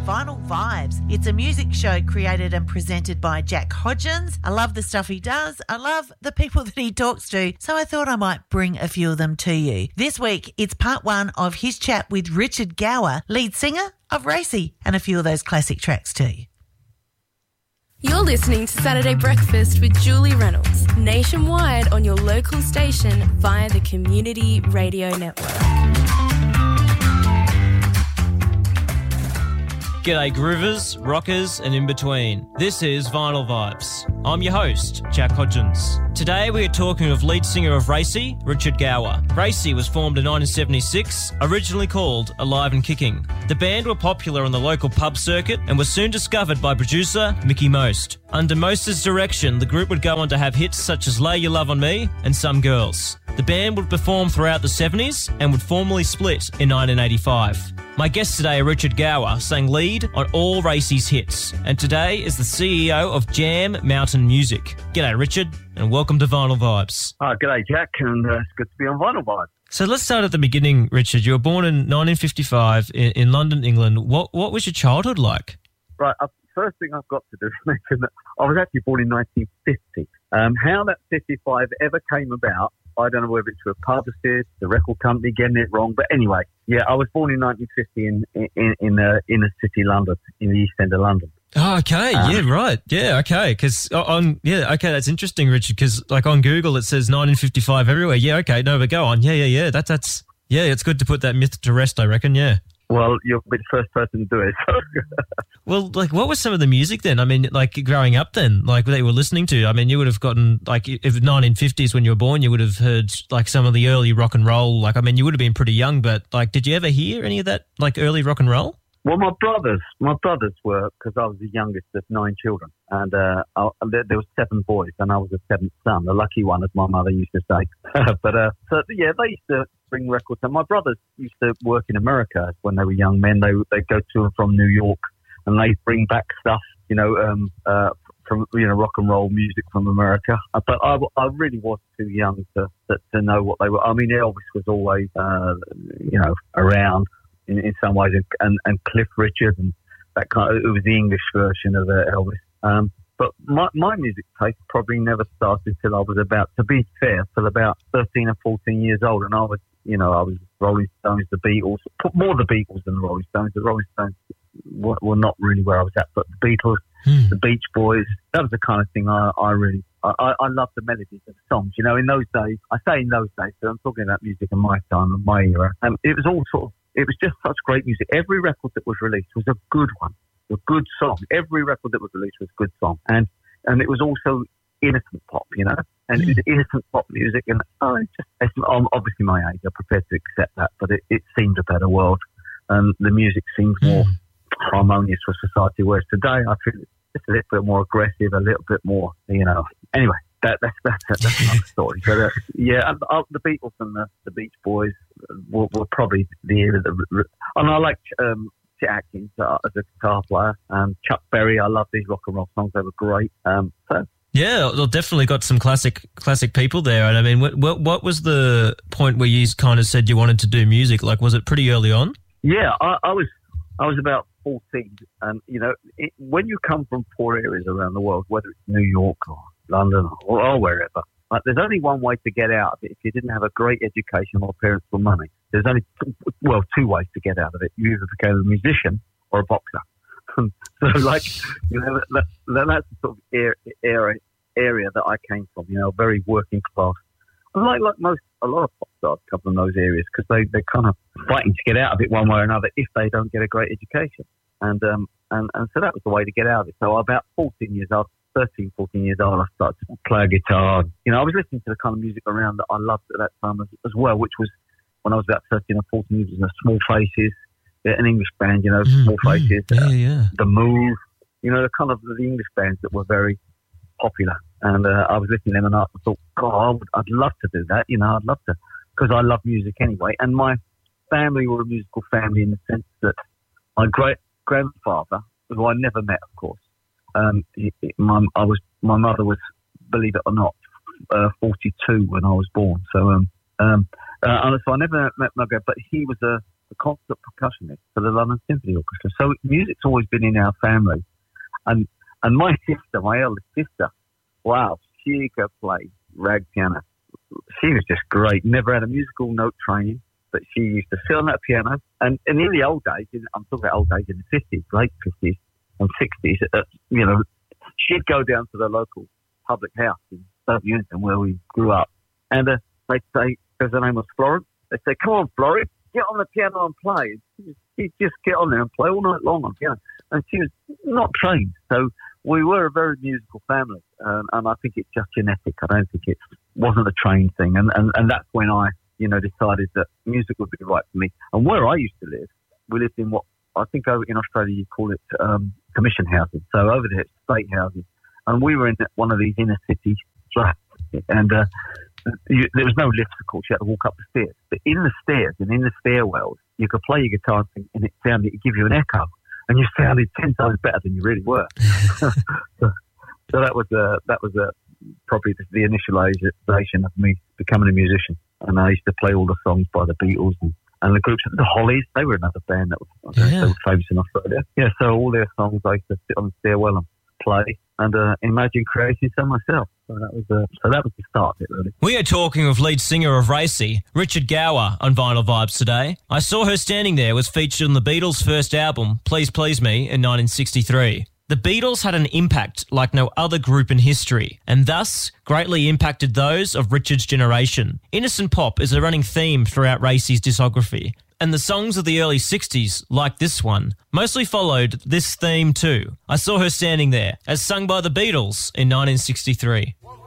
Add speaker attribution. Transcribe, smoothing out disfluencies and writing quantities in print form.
Speaker 1: Vinyl Vibes. It's a music show created and presented by Jack Hodgins. I love the stuff he does. I love the people that he talks to. So I thought I might bring a few of them to you. This week, it's part one of his chat with Richard Gower, lead singer of Racy, and a few of those classic tracks too.
Speaker 2: You're listening to Saturday Breakfast with Julie Reynolds, nationwide on your local station via the Community Radio Network.
Speaker 3: G'day groovers, rockers and in between. This is Vinyl Vibes. I'm your host, Jack Hodgins. Today we are talking with lead singer of Racy, Richard Gower. Racy was formed in 1976, originally called Alive and Kicking. The band were popular on the local pub circuit and was soon discovered by producer Mickey Most. Under Most's direction, the group would go on to have hits such as Lay Your Love on Me and Some Girls. The band would perform throughout the 70s and would formally split in 1985. My guest today, Richard Gower, sang lead on all Racy's hits, and today is the CEO of Jam Mountain Music. G'day, Richard, and welcome to Vinyl Vibes.
Speaker 4: G'day, Jack, and it's good to be on Vinyl Vibes.
Speaker 3: So let's start at the beginning, Richard. You were born in 1955 in London, England. What was your childhood like?
Speaker 4: Right, first thing I've got to do is mention that I was actually born in 1950. How that 55 ever came about, I don't know whether it's a publicist, the record company getting it wrong, but anyway, yeah, I was born in 1950 in the inner city London, in the East End of London.
Speaker 3: Oh, okay, yeah, right, yeah, okay, because that's interesting, Richard, because like on Google it says 1955 everywhere. Yeah, okay, no, but go on, yeah, that's it's good to put that myth to rest, I reckon, yeah.
Speaker 4: Well, you'll be the first person to do it. So.
Speaker 3: Well, like, what was some of the music then? I mean, like, growing up then, like, that you were listening to? I mean, you would have gotten, like, if 1950s when you were born, you would have heard, like, some of the early rock and roll. Like, I mean, you would have been pretty young, but, like, did you ever hear any of that, like, early rock and roll?
Speaker 4: Well, my brothers were, because I was the youngest of 9 children, and there were 7 boys, and I was the 7th son, the lucky one, as my mother used to say. But they used to bring records, and my brothers used to work in America when they were young men. They'd go to and from New York, and they'd bring back stuff, from rock and roll music from America. But I really was too young to know what they were. I mean, Elvis was always around. In some ways, and Cliff Richard and that kind of, it was the English version of Elvis. But my music taste probably never started till I was about 13 or 14 years old, and I was Rolling Stones, the Beatles, more the Beatles than the Rolling Stones. The Rolling Stones were not really where I was at, but the Beatles, the Beach Boys, that was the kind of thing I loved the melodies of the songs. You know, in those days, I say in those days, so I'm talking about music in my time, my era, it was all sort of. It was just such great music. Every record that was released was a good one, a good song. Every record that was released was a good song. And it was also innocent pop, you know? And it was innocent pop music. And it's obviously my age, I'm prepared to accept that, but it seemed a better world. And the music seemed more harmonious for society, whereas today I feel it's a little bit more aggressive, a little bit more, Anyway. That's another story. But the Beatles and the Beach Boys were probably the era that. And I liked Chet Atkins as a guitar player. Chuck Berry, I love these rock and roll songs. They were great.
Speaker 3: Yeah, well, definitely got some classic people there. And I mean, what was the point where you kind of said you wanted to do music? Like, was it pretty early on?
Speaker 4: Yeah, I was about 14, and when you come from poor areas around the world, whether it's New York or London or wherever, there's only one way to get out of it. If you didn't have a great education or parents with money, there's only 2 ways to get out of it. You either became a musician or a boxer. So, that's the sort of area that I came from. Very working class. A lot of pop stars come from those areas because they're kind of fighting to get out of it one way or another if they don't get a great education. And so that was the way to get out of it. So about 13, 14 years old, I started to play a guitar. I was listening to the kind of music around that I loved at that time as well, which was when I was about 13 or 14 years old. Small Faces, an English band, Small Faces, The Move, the kind of the English bands that were very popular. And I was listening to them and I thought, God, I'd love to do that. I'd love to, because I love music anyway. And my family were a musical family in the sense that my great-grandfather, who I never met, of course, my mother was, believe it or not, 42 when I was born. So I never met my dad, but he was a concert percussionist for the London Symphony Orchestra. So music's always been in our family. And my sister, my eldest sister, wow, she could play rag piano. She was just great. Never had a musical note training, but she used to sit on that piano. And in the old days, I'm talking about old days in the 50s, late 50s and 60s, she'd go down to the local public house in Stoke Newington where we grew up. And they'd say, because her name was Florence, they'd say, come on, Florence, get on the piano and play. She'd just get on there and play all night long on piano. And she was not trained. So we were a very musical family. And I think it's just genetic. I don't think it wasn't a trained thing. And that's when I, decided that music would be right for me. And where I used to live, we lived in what I think over in Australia you call it commission housing. So over there it's state housing. And we were in one of these inner city flats. And there was no lift, of course. You had to walk up the stairs. But in the stairs and in the stairwells, you could play your guitar and it give you an echo. And you sounded 10 times better than you really were. So that was probably the initialization of me becoming a musician. And I used to play all the songs by the Beatles and the groups, the Hollies. They were another band that was they were famous in Australia. Yeah, so all their songs I used to sit on the stairwell and play and imagine creating some myself. So that was the start of it, really.
Speaker 3: We are talking with lead singer of Racy, Richard Gower, on Vinyl Vibes today. I Saw Her Standing There was featured on the Beatles' first album, Please Please Me, in 1963. The Beatles had an impact like no other group in history, and thus greatly impacted those of Richard's generation. Innocent pop is a running theme throughout Racy's discography, and the songs of the early 60s, like this one, mostly followed this theme too. I Saw Her Standing There, as sung by the Beatles in 1963.